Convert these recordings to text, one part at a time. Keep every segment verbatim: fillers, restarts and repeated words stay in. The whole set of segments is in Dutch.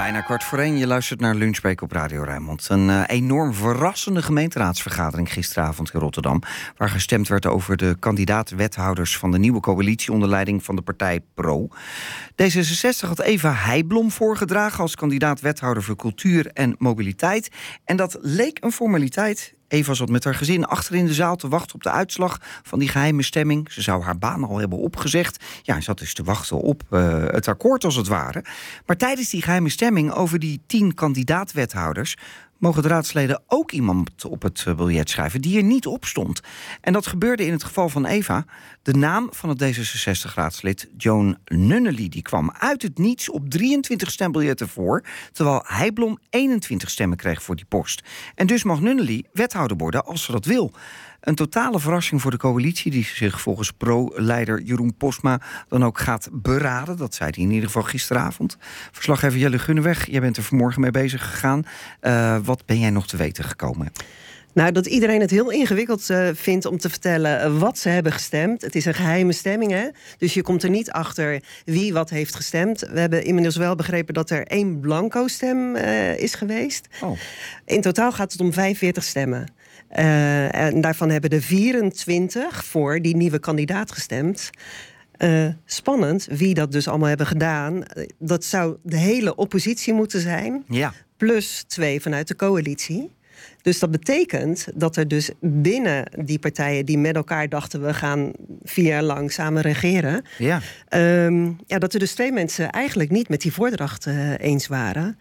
Bijna kwart voor één, je luistert naar Lunchbreak op Radio Rijnmond. Een uh, enorm verrassende gemeenteraadsvergadering gisteravond in Rotterdam, waar gestemd werd over de kandidaat-wethouders van de nieuwe coalitie onder leiding van de partij Pro. D zesenzestig had Eva Heijblom voorgedragen als kandidaat-wethouder voor cultuur en mobiliteit. En dat leek een formaliteit. Eva zat met haar gezin achter in de zaal te wachten op de uitslag van die geheime stemming. Ze zou haar baan al hebben opgezegd. Ja, ze zat dus te wachten op uh, het akkoord als het ware. Maar tijdens die geheime stemming over die tien kandidaat-wethouders mogen de raadsleden ook iemand op het biljet schrijven die er niet op stond. En dat gebeurde in het geval van Eva. De naam van het D zesenzestig-raadslid Joan Nunnely die kwam uit het niets op drieëntwintig stembiljetten voor, terwijl Heijblom eenentwintig stemmen kreeg voor die post. En dus mag Nunnely wethouder worden als ze dat wil. Een totale verrassing voor de coalitie, die zich volgens Pro-leider Jeroen Postma dan ook gaat beraden. Dat zei hij in ieder geval gisteravond. Verslaggever Jelle Gunneweg, jij bent er vanmorgen mee bezig gegaan. Uh, wat ben jij nog te weten gekomen? Nou, dat iedereen het heel ingewikkeld uh, vindt om te vertellen wat ze hebben gestemd. Het is een geheime stemming, hè? Dus je komt er niet achter wie wat heeft gestemd. We hebben inmiddels wel begrepen dat er één blanco stem uh, is geweest. Oh. In totaal gaat het om vijfenveertig stemmen. Uh, en daarvan hebben er vierentwintig voor die nieuwe kandidaat gestemd. Uh, spannend wie dat dus allemaal hebben gedaan. Dat zou de hele oppositie moeten zijn. Ja. Plus twee vanuit de coalitie. Dus dat betekent dat er dus binnen die partijen die met elkaar dachten we gaan vier jaar lang samen regeren. Ja. Um, ja, dat er dus twee mensen eigenlijk niet met die voordracht uh, eens waren.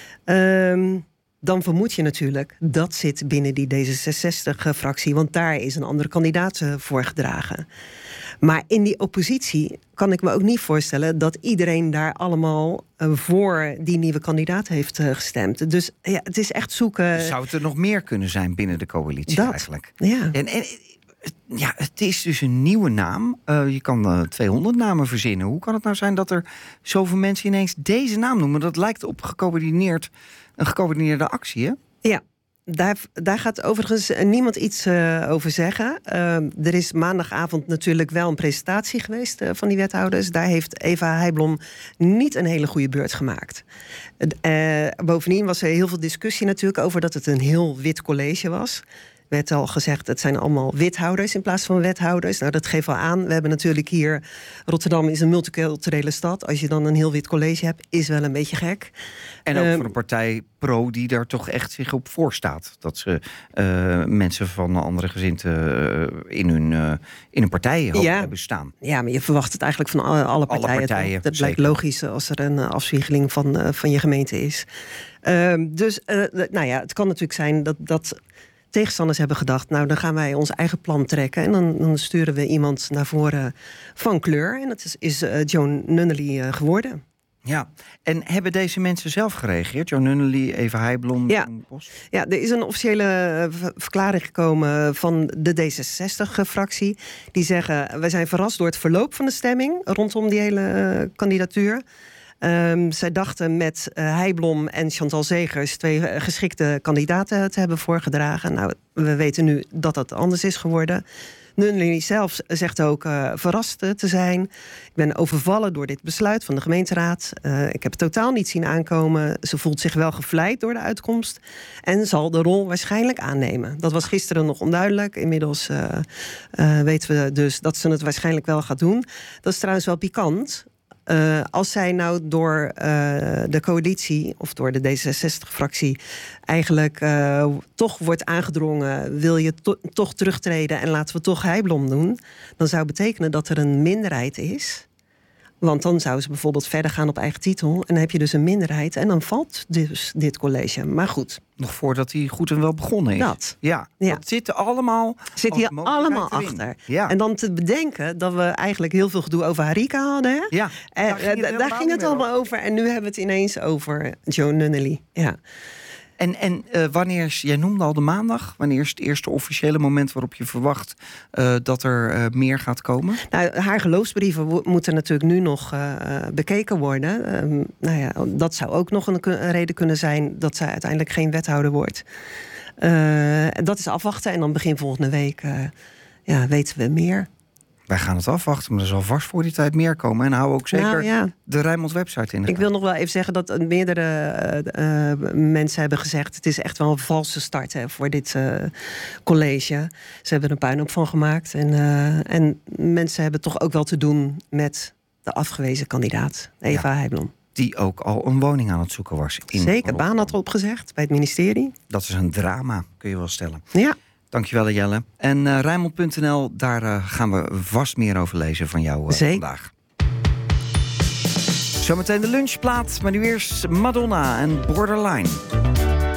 Um, Dan vermoed je natuurlijk, dat zit binnen die D zesenzestig-fractie... want daar is een andere kandidaat voor gedragen. Maar in die oppositie kan ik me ook niet voorstellen dat iedereen daar allemaal voor die nieuwe kandidaat heeft gestemd. Dus ja, het is echt zoeken. Zou het er nog meer kunnen zijn binnen de coalitie dat, eigenlijk? Ja. En, en ja, het is dus een nieuwe naam. Uh, je kan uh, tweehonderd namen verzinnen. Hoe kan het nou zijn dat er zoveel mensen ineens deze naam noemen? Dat lijkt op gecoördineerd, een gecoördineerde actie, hè? Ja. Daar, daar gaat overigens niemand iets uh, over zeggen. Uh, er is maandagavond natuurlijk wel een presentatie geweest uh, van die wethouders. Daar heeft Eva Heijblom niet een hele goede beurt gemaakt. Uh, bovendien was er heel veel discussie natuurlijk over dat het een heel wit college was. Er werd al gezegd, het zijn allemaal wethouders in plaats van wethouders. Nou, dat geeft wel aan. We hebben natuurlijk hier, Rotterdam is een multiculturele stad. Als je dan een heel wit college hebt, is wel een beetje gek. En ook um, voor een partij Pro die daar toch echt zich op voorstaat. Dat ze uh, mensen van andere gezinten uh, in hun, uh, in hun partijen ja, hebben staan. Ja, maar je verwacht het eigenlijk van alle, alle partijen. Alle partijen dat blijkt logisch als er een afspiegeling van, uh, van je gemeente is. Uh, dus, uh, nou ja, het kan natuurlijk zijn dat... dat tegenstanders hebben gedacht, nou dan gaan wij ons eigen plan trekken. En dan, dan sturen we iemand naar voren van kleur. En dat is, is uh, Joan Nunnely uh, geworden. Ja, en hebben deze mensen zelf gereageerd? Joan Nunnely, Eva Heijblom, ja. Post? Ja, er is een officiële verklaring gekomen van de D zesenzestig-fractie. Die zeggen, wij zijn verrast door het verloop van de stemming rondom die hele uh, kandidatuur. Um, zij dachten met uh, Heijblom en Chantal Zegers twee uh, geschikte kandidaten te hebben voorgedragen. Nou, we weten nu dat dat anders is geworden. Nunnely zelf zegt ook uh, verrast te zijn. Ik ben overvallen door dit besluit van de gemeenteraad. Uh, ik heb het totaal niet zien aankomen. Ze voelt zich wel gevleid door de uitkomst. En zal de rol waarschijnlijk aannemen. Dat was gisteren nog onduidelijk. Inmiddels uh, uh, weten we dus dat ze het waarschijnlijk wel gaat doen. Dat is trouwens wel pikant. Uh, als zij nou door uh, de coalitie of door de D zesenzestig-fractie eigenlijk uh, toch wordt aangedrongen, wil je to- toch terugtreden en laten we toch Heijblom doen, dan zou betekenen dat er een minderheid is. Want dan zou ze bijvoorbeeld verder gaan op eigen titel. En dan heb je dus een minderheid. En dan valt dus dit college. Maar goed. Nog voordat hij goed en wel begonnen is. Dat. Ja, ja. Dat zit allemaal... Zit hier allemaal erin. Achter. Ja. En dan te bedenken dat we eigenlijk heel veel gedoe over Harika hadden. Hè? Ja, en, daar ging het, daar ging het allemaal over. over. En nu hebben we het ineens over Joan Nunnely. Ja. En, en uh, wanneer is, jij noemde al de maandag, wanneer is het eerste officiële moment waarop je verwacht uh, dat er uh, meer gaat komen? Nou, haar geloofsbrieven wo- moeten natuurlijk nu nog uh, bekeken worden. Um, nou ja, dat zou ook nog een, een reden kunnen zijn dat zij uiteindelijk geen wethouder wordt. Uh, dat is afwachten en dan begin volgende week uh, ja, weten we meer. Wij gaan het afwachten, maar er zal vast voor die tijd meer komen. En hou ook zeker nou, ja. de Rijnmond website in de Ik wil nog wel even zeggen dat meerdere uh, mensen hebben gezegd... het is echt wel een valse start hè, voor dit uh, college. Ze hebben er een puinhoop van gemaakt. En, uh, en mensen hebben toch ook wel te doen met de afgewezen kandidaat, Eva ja. Heijblom. Die ook al een woning aan het zoeken was. In Zeker, Rotterdam. baan had opgezegd bij het ministerie. Dat is een drama, kun je wel stellen. Ja. Dankjewel, Jelle. En uh, Rijnmond punt n l, daar uh, gaan we vast meer over lezen van jou uh, vandaag. Zometeen de lunchplaat, maar nu eerst Madonna en Borderline.